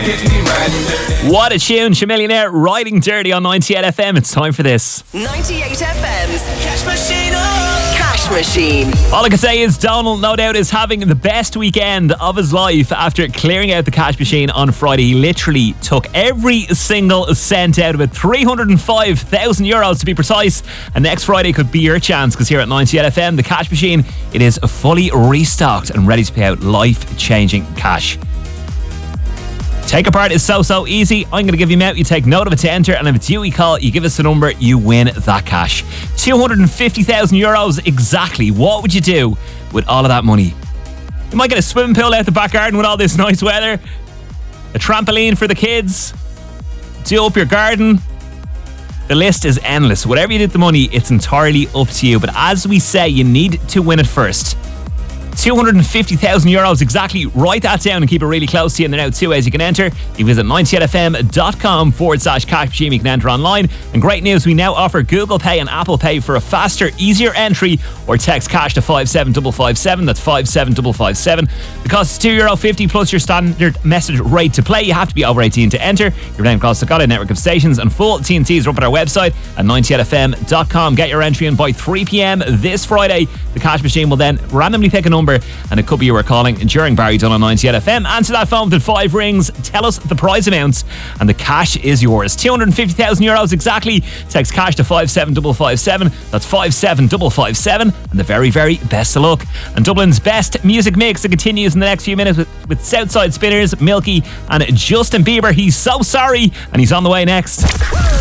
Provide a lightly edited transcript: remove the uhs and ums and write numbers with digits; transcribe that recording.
What a tune, Chamillionaire riding dirty on 98 FM. It's time for this. 98 FM's Cash Machine. Cash Machine. All I can say is Donald, no doubt, is having the best weekend of his life after clearing out the cash machine on Friday. He literally took every single cent out of it. €305,000 to be precise. And next Friday could be your chance, because here at 98 FM, the cash machine, it is fully restocked and ready to pay out life-changing cash. Take a part is so easy. I'm going to give you a amount, you take note of it to enter, and if it's you we call, you give us the number, you win that cash. €250,000 exactly. What would you do with all of that money? You might get a swimming pool out the back garden with all this nice weather, a trampoline for the kids, do up your garden. The list is endless. Whatever you do with the money, it's entirely up to you. But as we say, you need to win it first. €250,000 exactly. Write that down and keep it really close to you. And there are now two ways you can enter. You visit 98fm.com/cash machine. You can enter online. And great news, we now offer Google Pay and Apple Pay for a faster, easier entry, or text cash to 57557. That's 57557. The cost is €2.50 plus your standard message rate to play. You have to be over 18 to enter. Your name costs got a network of stations, and full T&Cs are up at our website at 98fm.com. Get your entry in by 3 p.m. this Friday. The cash machine will then randomly pick a number, and it could be you were calling during Barry Dunn on 98 FM. Answer that phone with 5 rings, tell us the prize amounts, and the cash is yours. €250,000 exactly. Text cash to 57557. That's 57557. And the very, very best of luck. And Dublin's best music mix that continues in the next few minutes with Southside Spinners, Milky, and Justin Bieber. He's so sorry, and he's on the way next.